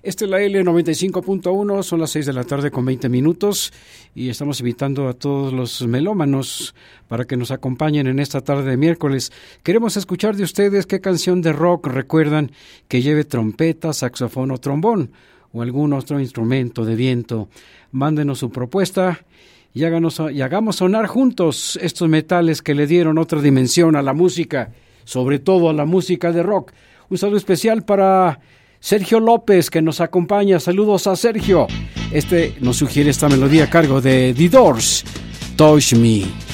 Esta es la L95.1, son las 6 de la tarde con 20 minutos y estamos invitando a todos los melómanos para que nos acompañen en esta tarde de miércoles. Queremos escuchar de ustedes qué canción de rock recuerdan que lleve trompeta, saxofón o trombón o algún otro instrumento de viento. Mándenos su propuesta y hagamos sonar juntos estos metales que le dieron otra dimensión a la música, sobre todo a la música de rock. Un saludo especial para Sergio López, que nos acompaña. Saludos a Sergio. Nos sugiere esta melodía a cargo de The Doors, Touch Me.